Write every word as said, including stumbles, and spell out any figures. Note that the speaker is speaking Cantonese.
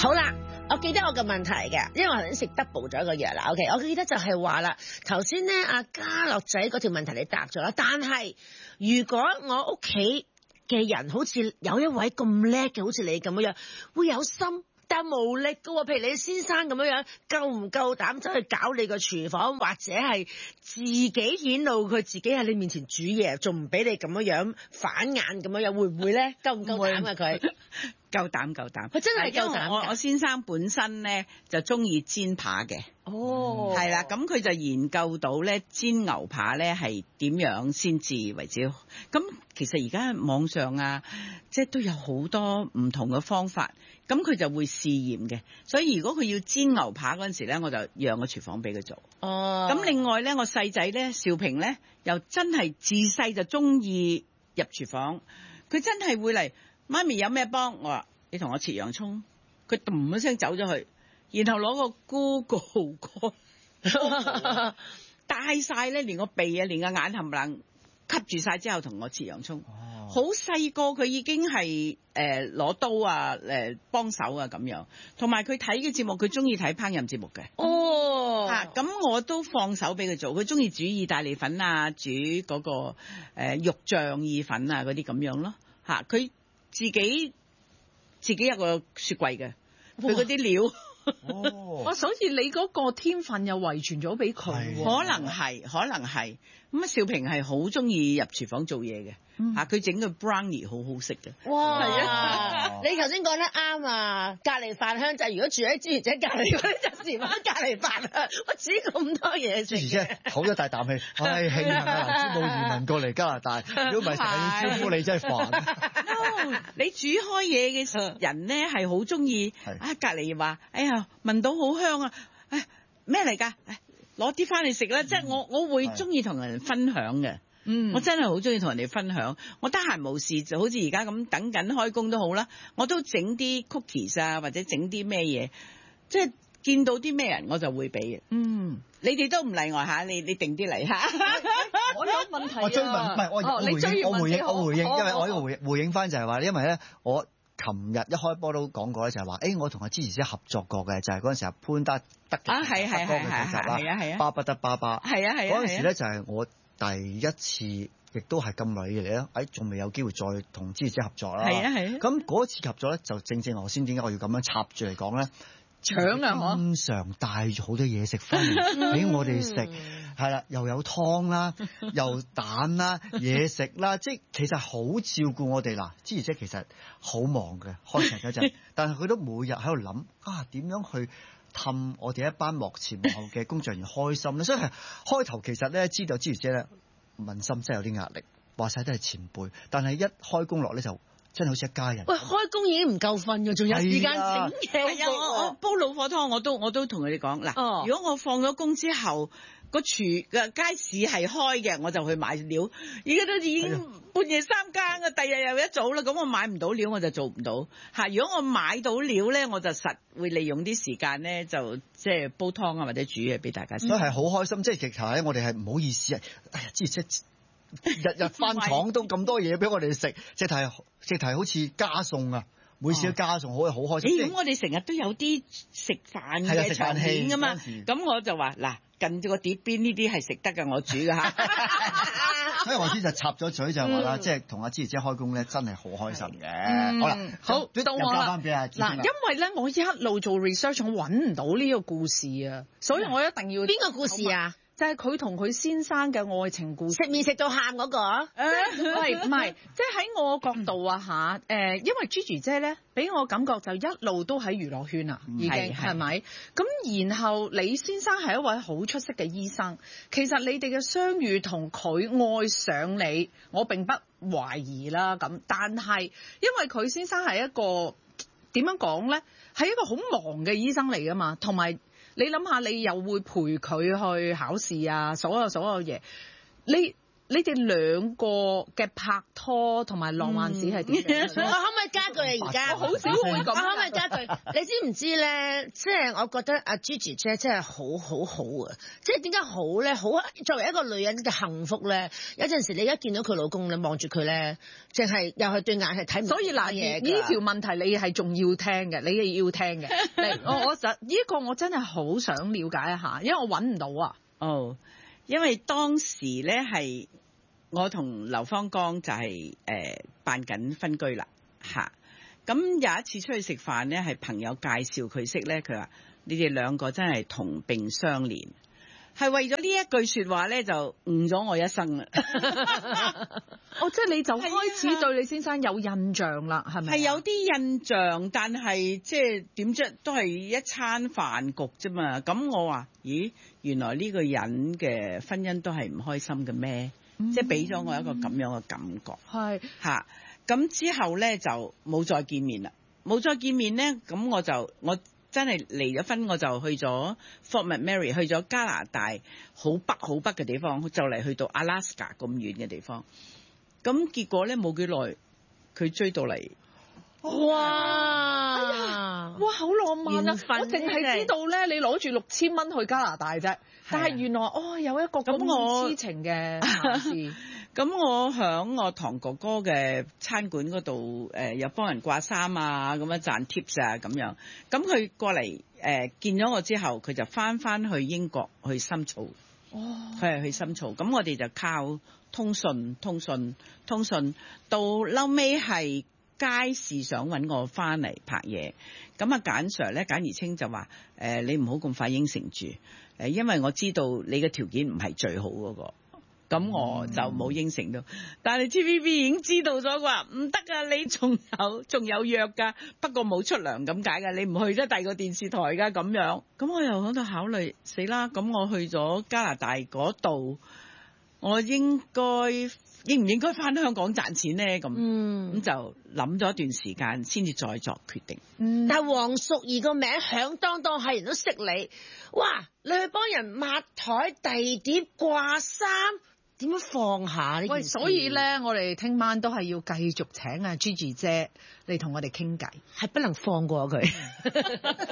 好啦，我記得我嘅問題嘅，因為我頭先食 double 咗一個藥啦。OK， 我記得就係話啦，頭先咧阿嘉樂仔嗰條問題你答咗啦，但係如果我屋企嘅人好似有一位咁叻嘅，好似你咁樣，會有心但無力嘅喎，譬如你先生咁樣樣，夠唔夠膽走去搞你個廚房，或者係自己顯露佢自己喺你面前煮嘢，仲唔俾你咁樣樣反眼咁樣樣，會唔會咧？夠唔夠膽啊佢？ 夠膽夠膽， 佢真係夠膽。 因為我我先生本身咧就中意煎扒嘅， 哦， 係啦，咁佢就研究到咧煎牛扒咧係點樣先至為止。咁其實而家網上啊，即係都有好多唔同嘅方法，咁佢就會試驗嘅。所以如果佢要煎牛扒嗰陣時咧，我就讓個廚房俾佢做。 哦， 咁另外咧，我細仔咧兆平咧又真係自細就中意入廚房，佢真係會嚟。媽咪有咩幫我話？你同我切洋葱，佢咚一聲走咗去，然後攞個 Google 個帶晒咧，連個鼻啊，連個眼冚唪唥吸住晒之後，同我切洋葱。好細個佢已經係誒攞刀啊，誒、呃、幫手啊咁樣，同埋佢睇嘅節目，佢中意睇烹飪節目嘅。 哦， 嚇、啊，咁我都放手俾佢做，佢中意煮意大利粉啊，煮嗰、那個誒、呃、肉醬意粉啊嗰啲咁樣咯。嚇、啊，佢自己自己有個雪櫃嘅，佢嗰啲料。 哦， 所以你嗰個天分又遺傳咗俾佢， 可能係，可能係。咁啊，少平係好中意入廚房做嘢嘅，嚇佢整個 brownie 好好食嘅。 哇！ 係啊， 你頭先講得啱啊！隔離飯香就係如果住喺朱小姐隔離嗰啲就時翻隔離飯香，我煮咁多嘢食。 朱小姐唞咗大啖氣，唉，慶幸啊！嗱，冇移民過嚟加拿大，如果唔係成日要招呼你真係煩。 No，你煮開嘢嘅人咧係好中意啊！隔離話：哎呀，聞到好香啊！誒咩嚟㗎？攞啲翻嚟食啦！即係我我會中意同人分享嘅。嗯，我真係好中意同人哋分享。我得閒無事就好似而家咁等緊開工都好啦，我都整啲 cookies 啊，或者整啲咩嘢，即係見到啲咩人我就會俾嘅。嗯，你哋都唔例外嚇，你你定啲嚟嚇。 我有問題啊！ 我追問唔係我我回應我回應我回應，因為我呢個回回應翻就係話，因為咧我。琴日一開波都講過咧，就係話，誒，我同阿芝姐合作過嘅，就係嗰陣時候潘德德嘅啊，係係係係係啊， 巴不得巴巴， 係啊係啊， 嗰陣時咧就係我第一次，亦都係咁耐以嚟咧，誒，仲未有機會再同芝姐合作啦。係啊係啊。咁嗰次合作咧，就正正我先點解我要咁樣插住嚟講咧？ 搶啊！ 經常帶咗好多嘢食翻嚟俾我哋食。係啦，又有湯啦，又蛋啦，嘢食啦，即係其實好照顧我哋啦。芝姐其實好忙嘅，開場嗰陣，但係佢都每日喺度諗啊，點樣去氹我哋一班幕前幕後嘅工作人員開心咧。所以係開頭其實咧，知道芝姐咧問心真係有啲壓力，話晒都係前輩，但係一開工落咧就真係好似一家人。 喂，開工已經唔夠瞓嘅，仲有時間整嘢。 係啊，我我煲老火湯我都我都同佢哋講嗱， 哦、 如果我放咗工之後。個廚嘅街市係開嘅，我就去買料。而家都已經半夜三更啊，第日又一早啦，咁我買唔到料我就做唔到嚇。如果我買到料咧，我就實會利用啲時間咧，就即係煲湯啊或者煮嘢俾大家食。 所以係好開心，即係其實咧，我哋係唔好意思啊！哎呀，即係日日翻廠都咁多嘢俾我哋食，即係即係好似加餸啊！每次都加餸，好係好開心。 咁、欸、我哋成日都有啲食飯嘅場面㗎嘛，咁我就話嗱，近住個碟邊呢啲係食得㗎，我煮㗎嚇。 所以我先就插咗嘴就係話啦，即係同阿芝姐開工咧，真係好開心嘅。嗯、好啦， 好到我啦。 嗱， 因為咧，我一路做 research，我揾唔到呢個故事啊，所以我一定要邊個故事啊？ 就係佢同佢先生嘅愛情故事， 食麵食到喊嗰個。誒， 唔係，即係喺我角度啊嚇，誒，因為 Gigi 姐咧，俾我感覺就一路都喺娛樂圈啊，已經係咪？咁然後李先生係一位好出色嘅醫生，其實你哋嘅相遇同佢愛上你，我並不懷疑啦。咁，但係因為佢先生係一個點樣講咧，係一個好忙嘅醫生嚟噶嘛，同埋。你諗下，你又會陪佢去考試啊，所有所有嘢，你你哋兩個嘅拍拖同埋浪漫史係點樣？ 我可唔可以加句啊？而家我好少會咁。 我可唔可以加句？你知唔知咧？即係我覺得阿 Gigi 姐真係好好好啊！即係點解好咧？好作為一個女人嘅幸福咧，有陣時你而家見到佢老公咧，望住佢咧，淨係又係對眼係睇唔到。 所以嗱， 嘢呢條問題你係仲要聽嘅，你係要聽嘅。嚟，我我實呢個我真係好想了解一下，因為我揾唔到啊。 哦，因為當時咧係我同劉芳剛就係、是、誒、呃、辦緊分居啦嚇。咁有一次出去食飯咧，係朋友介紹佢識咧，佢話你哋兩個真係同病相憐，係為咗呢一句説話咧就誤咗我一生啦。 哦，即係你就開始對你先生有印象啦，係咪？ 係有啲印象，但係即係點啫，都係一餐飯局啫嘛。咁我話：咦，原來呢個人嘅婚姻都係唔開心嘅咩？嗯、即係俾咗我一個咁樣嘅感覺。係嚇，咁之後咧就冇再見面啦。冇再見面咧，咁我就我真係離咗婚，我就去咗 Fort McMurray，去咗加拿大好北好北嘅地方，就嚟去到 Alaska 咁遠嘅地方。咁結果咧冇幾耐，佢追到嚟。 哇！ 哎呀，哇，好浪漫啊！我淨係知道咧，你攞住六千蚊去加拿大啫，但係原來哦有一個咁痴情嘅男士。 咁我響我堂哥哥嘅餐館嗰度，誒、呃、又幫人掛衫啊，咁樣賺 tips 啊咁樣。咁佢過嚟誒、呃、見咗我之後，佢就翻翻去英國去深造。哦，佢係去深造。咁我哋就靠通訊、通訊、通訊，到嬲尾係街市想揾我翻嚟拍嘢。咁啊簡 Sir 咧，簡而清就話：誒、呃、你唔好咁快應承住，誒、呃、因為我知道你嘅條件唔係最好嗰、那個。咁我就冇應承到，但係 T V B 已經知道咗，話唔得啊！你仲有仲有約㗎，不過冇出糧咁解㗎，你唔去咗第二個電視台㗎咁樣。咁我又喺度考慮，死啦！咁我去咗加拿大嗰度，我應該應唔應該翻香港賺錢咧？咁咁、嗯、就諗咗一段時間，先至再作決定。 嗯、但係黃淑儀個名響當當，係人都識你。哇！你去幫人抹台、遞碟、掛衫。點樣放下呢？ 喂，所以咧，我哋聽晚都係要繼續請阿 Gigi 姐嚟同我哋傾偈， 係不能放過佢。